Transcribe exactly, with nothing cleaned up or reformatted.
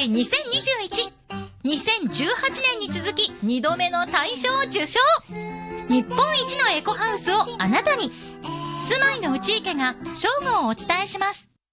ーにせんにじゅういち。にせんじゅうはちねんに続きにどめの大賞を受賞。日本一のエコハウスをあなたに。住まいの内池が正午をお伝えします。